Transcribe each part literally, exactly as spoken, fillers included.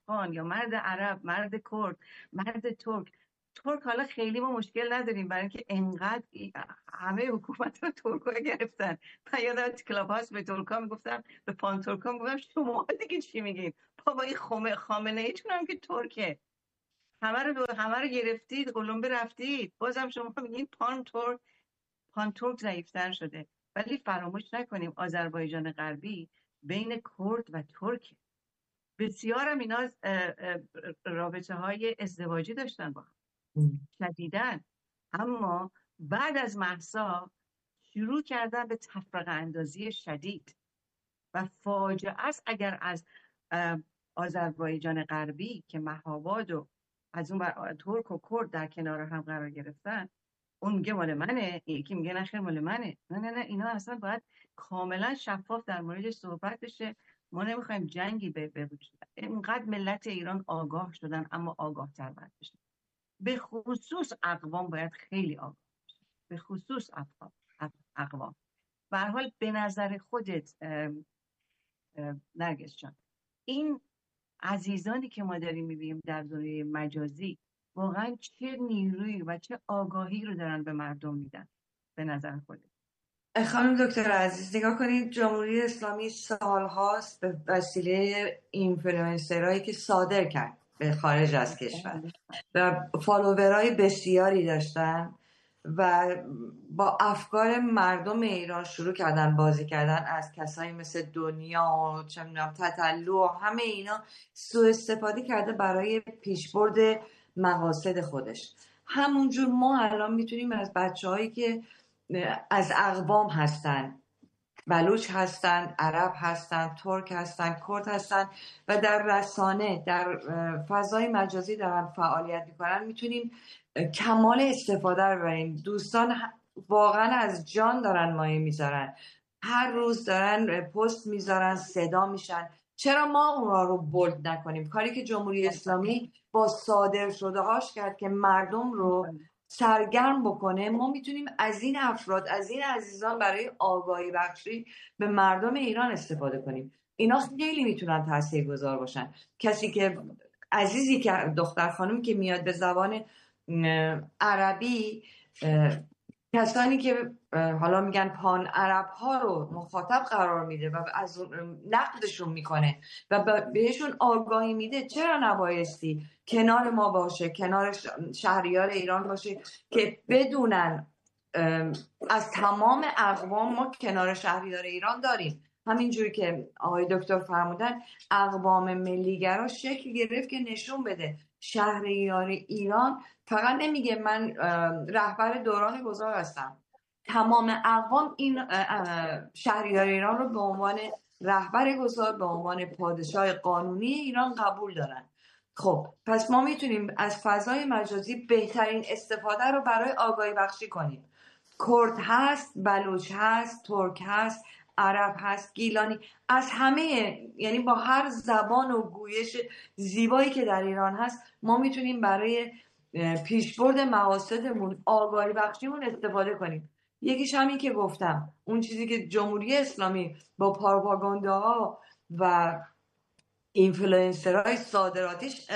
افغان یا مرد عرب، مرد کرد، مرد ترک. ترک حالا خیلی ما مشکل نداریم برای اینکه انقدر همه حکومت رو ترک‌ها گرفتن. من یادم کلاب هاوس به ترک‌ها میگفتم، به پان ترک‌ها میگفتم شما دیگه چی میگین؟ بابا این خامه خامنه ایتون هم که ترکه، همه رو همه رو گرفتید، قلمبه رفتید، بازم شما میگین پان ترک. پان ترک ضعیف‌تر شده. ولی فراموش نکنیم آذربایجان غربی بین کرد و ترک بسیار هم اینا رابطه های ازدواجی داشتن با هم شدیدن، اما بعد از مهسا شروع کردن به تفرقه اندازی شدید و فاجعه است اگر از آذربایجان غربی که مهاباد و از اون بر ترک و کرد در کنار هم قرار گرفتن، اون میگه مال منه، یکی میگه نخیر مال منه. نه نه نه اینا اصلا باید کاملا شفاف در موردش صحبت بشه. ما نمیخوایم جنگی به وجود. اینقدر ملت ایران آگاه شدن، اما آگاه تر باید بشن. به خصوص اقوام باید خیلی آگاه بشن، به خصوص اقوام اقوام به هر حال به نظر خودت نرگس جان، این عزیزانی که ما داریم میبینیم در دنیای مجازی واقعا چه نیرویی و چه آگاهی رو دارن به مردم میدن به نظر خودت؟ خانم دکتر عزیز نگاه کنید، جمهوری اسلامی سالهاست به وسیله اینفلوئنسرایی که صادر کرد به خارج از کشور و فالوورای بسیاری داشتن و با افکار مردم ایران شروع کردن بازی کردن، از کسایی مثل دنیا و چه می‌دونم تتلو و همه اینا سوء استفاده کرده برای پیشبرد مقاصد خودش. همونجور ما الان میتونیم از بچه‌هایی که از اقوام هستن، بلوچ هستن، عرب هستن، ترک هستن، کرد هستن و در رسانه در فضای مجازی دارن فعالیت میکنن، میتونیم کمال استفاده رو ببریم. دوستان واقعا از جان دارن مایه میذارن، هر روز دارن پست میذارن، صدا میشن. چرا ما اونها رو بولد نکنیم؟ کاری که جمهوری اسلامی با صادر شده هاش کرد که مردم رو سرگرم بکنه، ما میتونیم از این افراد، از این عزیزان برای آگاهی بخشی به مردم ایران استفاده کنیم. اینا خیلی میتونن تاثیرگذار باشن. کسی که عزیزی که دختر خانم که میاد به زبان عربی، کسانی که حالا میگن پان عرب ها رو مخاطب قرار میده و از نقدشون میکنه و بهشون آگاهی میده، چرا نبایستی کنار ما باشه، کنار شهریار ایران باشه که بدونن از تمام اقوام ما کنار شهریار ایران داریم. همینجوری که آقای دکتر فرمودن اقوام ملیگرا شکل گرفت که نشون بده شهریار ایران فقط نمیگه من رهبر دوران گذار هستم، تمام اقوام این شهریار ایران رو به عنوان رهبر گذار، به عنوان پادشاه قانونی ایران قبول دارن. خب پس ما میتونیم از فضای مجازی بهترین استفاده رو برای آگاهی بخشی کنیم. کرد هست، بلوچ هست، ترک هست، عرب هست، گیلانی، از همه، یعنی با هر زبان و گویش زیبایی که در ایران هست ما میتونیم برای پیشبرد مقاصدمون، آگاهی بخشیمون استفاده کنیم. یکیش همین که گفتم، اون چیزی که جمهوری اسلامی با پروپاگانداها و اینفلوئنسرهای صادراتیش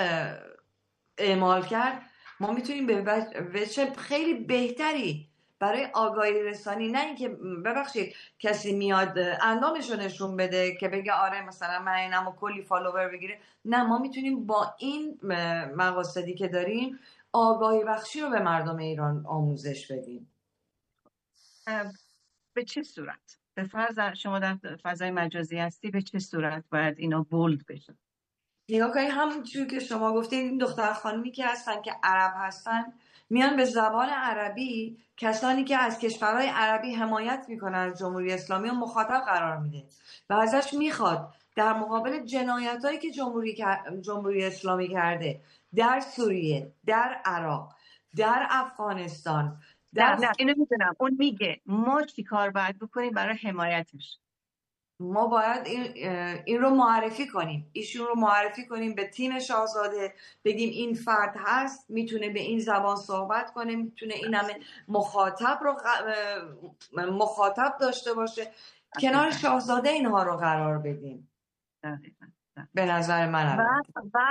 اعمال کرد، ما میتونیم به وجه خیلی بهتری برای آگاهی رسانی، نه اینکه ببخشید کسی میاد اندامش رو نشون بده که بگه آره مثلا من اینم و کلی فالوور بگیره. نه، ما میتونیم با این مقاصدی که داریم آگاهی بخشی رو به مردم ایران آموزش بدیم. به چه صورت؟ به فرض شما در فضای مجازی هستی، به چه صورت باید اینا بولد بشن؟ نگاه کنید، همونجور که شما گفتید این دختر خانمی که هستن که عرب هستن میان به زبان عربی کسانی که از کشورهای عربی حمایت میکنن از جمهوری اسلامی و مخاطب قرار میده و ازش میخواد در مقابل جنایتایی که جمهوری جمهوری اسلامی کرده در سوریه، در عراق، در افغانستان، در نه, نه اینو میدونم، اون میگه ما چی کار باید بکنیم برای حمایتش. ما باید این, این رو معرفی کنیم، ایشون رو معرفی کنیم به تیم شاهزاده، بگیم این فرد هست، میتونه به این زبان صحبت کنه، میتونه این همه مخاطب رو مخاطب داشته باشه. کنار شاهزاده اینها رو قرار بدیم. به نظر من.